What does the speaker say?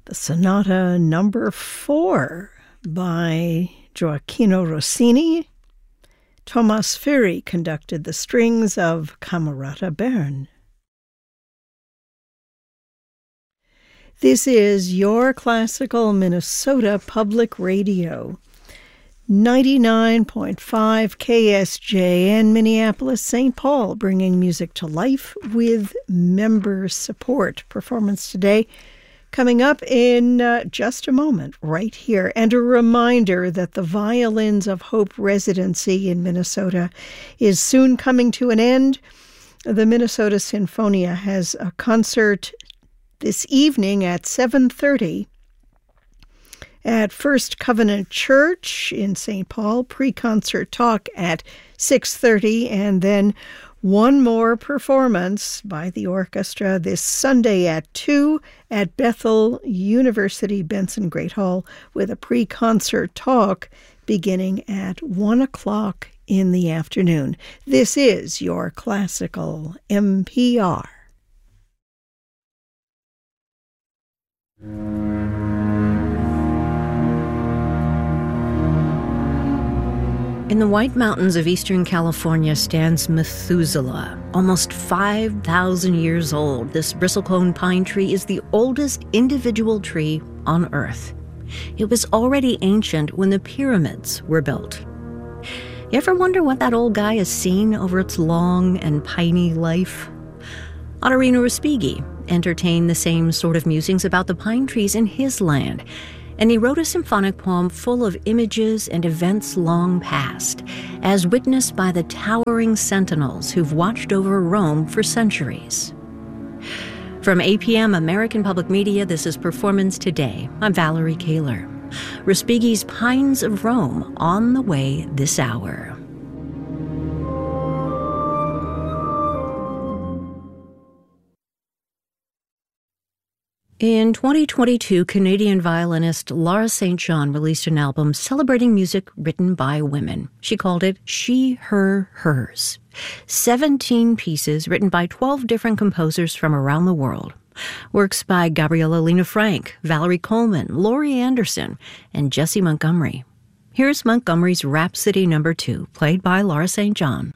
The Sonata Number 4 by Gioacchino Rossini. Thomas Fury conducted the strings of Camerata Bern. This is your classical Minnesota Public Radio. 99.5 KSJN Minneapolis, St. Paul, bringing music to life with member support. Performance today coming up in just a moment right here. And a reminder that the Violins of Hope residency in Minnesota is soon coming to an end. The Minnesota Sinfonia has a concert this evening at 7:30 at First Covenant Church in St. Paul. Pre-concert talk at 6:30, and then one more performance by the orchestra this Sunday at 2 at Bethel University Benson Great Hall, with a pre-concert talk beginning at 1 o'clock in the afternoon. This is your classical NPR. In the White Mountains of eastern California stands Methuselah, almost 5,000 years old. This bristlecone pine tree is the oldest individual tree on Earth. It was already ancient when the pyramids were built. You ever wonder what that old guy has seen over its long and piney life? Ottorino Respighi entertained the same sort of musings about the pine trees in his land, and he wrote a symphonic poem full of images and events long past, as witnessed by the towering sentinels who've watched over Rome for centuries. From APM American Public Media, this is Performance Today. I'm Valerie Kaler. Respighi's Pines of Rome on the way this hour. In 2022, Canadian violinist Laura St. John released an album celebrating music written by women. She called it She, Her, Hers. 17 pieces written by 12 different composers from around the world. Works by Gabriella Lena Frank, Valerie Coleman, Laurie Anderson, and Jessie Montgomery. Here's Montgomery's Rhapsody No. 2, played by Laura St. John.